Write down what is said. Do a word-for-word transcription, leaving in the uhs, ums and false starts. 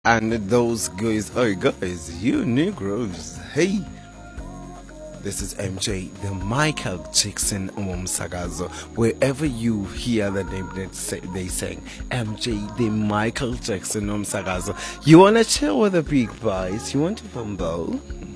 And those guys, oh guys, you Negroes, hey, this is M J, the Michael Jackson Umsagazo. Wherever you hear the name, that say, they sing M J, the Michael Jackson Umsagazo. You wanna chill with the big boys? You want to fumble?